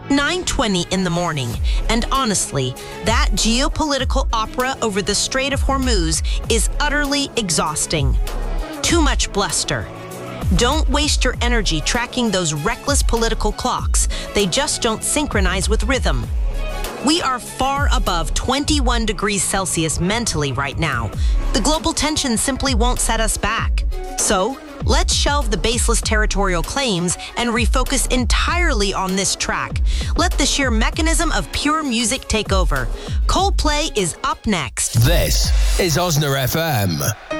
9:20 in the morning, and honestly, that geopolitical opera over the Strait of Hormuz is utterly exhausting. Too much bluster. Don't waste your energy tracking those reckless political clocks. They just don't synchronize with rhythm. We are far above 21 degrees Celsius mentally right now. The global tension simply won't set us back. So, let's shelve the baseless territorial claims and refocus entirely on this track. Let the sheer mechanism of pure music take over. Coldplay is up next. This is Osna FM.